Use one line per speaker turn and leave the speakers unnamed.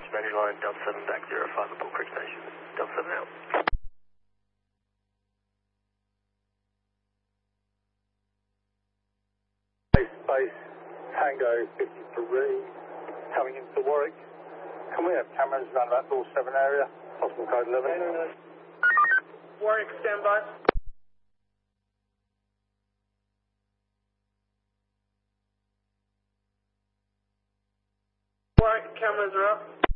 Manual line, Delta 7 back 05 at Bull Creek Station. Delta 7 out.
Space Tango 53 coming into Warwick. Can we have cameras around about door 7 area? Possible code 11.
Warwick, standby. Warwick, cameras are up.